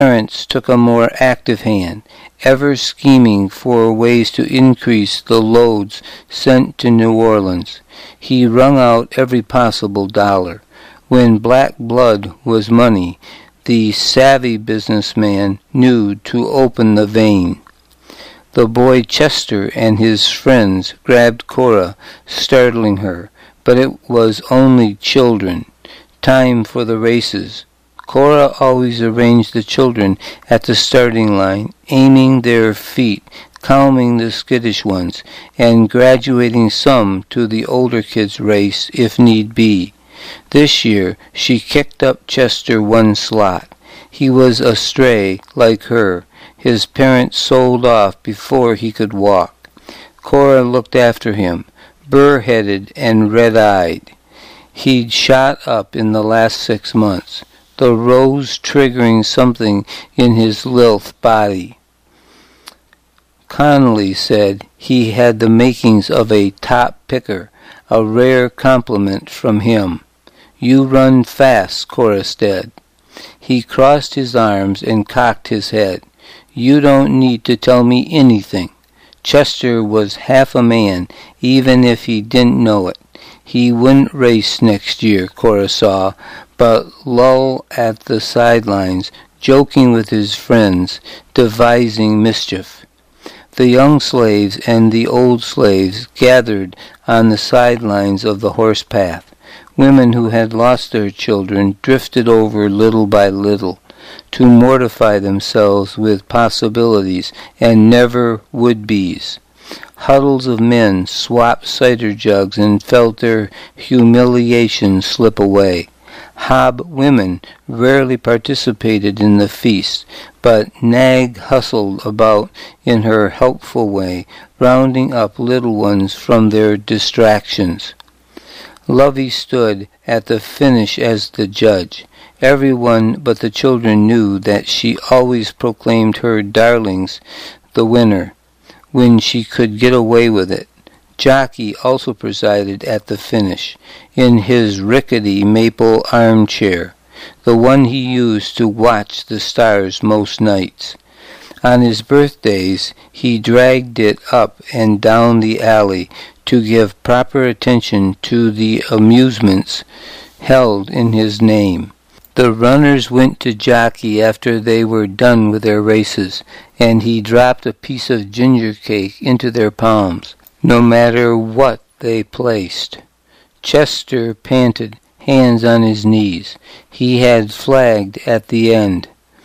parents took a more active hand, ever scheming for ways to increase the loads sent to New Orleans. He wrung out every possible dollar. When black blood was money, the savvy businessman knew to open the vein. The boy Chester and his friends grabbed Cora, startling her, but it was only children. Time for the races. Cora always arranged the children at the starting line, aiming their feet, calming the skittish ones, and graduating some to the older kids' race if need be. This year she kicked up Chester one slot. He was a stray like her. His parents sold off before he could walk. Cora looked after him, burr-headed and red-eyed. He'd shot up in the last 6 months, the rose triggering something in his lithe body. Connolly said he had the makings of a top picker, a rare compliment from him. "You run fast," Cora said. He crossed his arms and cocked his head. "You don't need to tell me anything." Chester was half a man, even if he didn't know it. He wouldn't race next year, Cora saw, but loll at the sidelines, joking with his friends, devising mischief. The young slaves and the old slaves gathered on the sidelines of the horse path. Women who had lost their children drifted over little by little, to mortify themselves with possibilities and never would-be's. Huddles of men swapped cider jugs and felt their humiliation slip away. Hob women rarely participated in the feast, but Nag hustled about in her helpful way, rounding up little ones from their distractions. Lovey stood at the finish as the judge. Everyone but the children knew that she always proclaimed her darlings the winner, when she could get away with it. Jockey also presided at the finish, in his rickety maple armchair, the one he used to watch the stars most nights. On his birthdays, he dragged it up and down the alley to give proper attention to the amusements held in his name. The runners went to Jockey after they were done with their races, and he dropped a piece of ginger cake into their palms, no matter what they placed. Chester panted, hands on his knees. He had flagged at the end.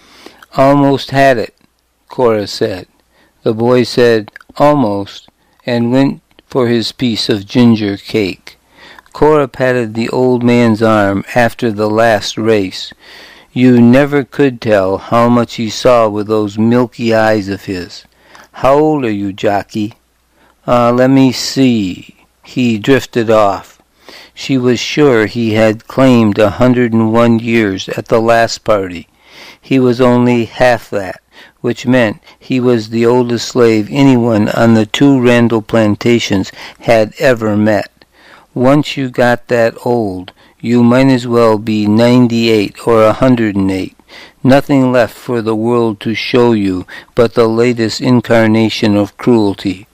"Almost had it," Cora said. The boy said, "Almost," and went for his piece of ginger cake. Cora patted the old man's arm after the last race. You never could tell how much he saw with those milky eyes of his. "How old are you, Jockey?" Let me see." He drifted off. She was sure he had claimed 101 years at the last party. He was only half that, which meant he was the oldest slave anyone on the 2 Randall plantations had ever met. Once you got that old, you might as well be 98 or 108. Nothing left for the world to show you but the latest incarnation of cruelty.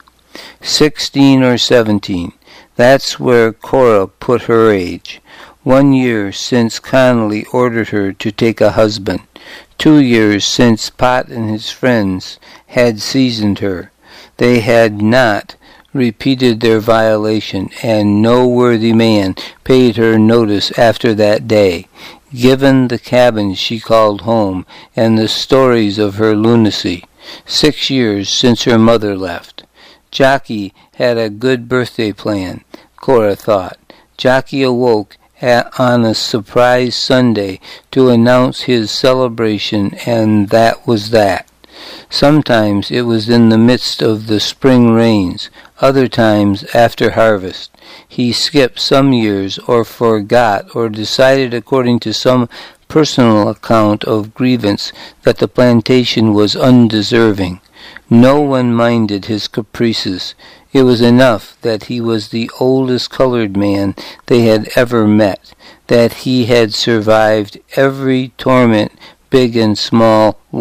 16 or 17. That's where Cora put her age. 1 year since Connolly ordered her to take a husband. 2 years since Pot and his friends had seasoned her. They had not repeated their violation, and no worthy man paid her notice after that day, given the cabin she called home and the stories of her lunacy. 6 years since her mother left. Jockey had a good birthday plan, Cora thought. Jockey awoke on a surprise Sunday to announce his celebration, and that was that. Sometimes it was in the midst of the spring rains, other times after harvest. He skipped some years, or forgot, or decided according to some personal account of grievance that the plantation was undeserving. No one minded his caprices. It was enough that he was the oldest colored man they had ever met, that he had survived every torment big and small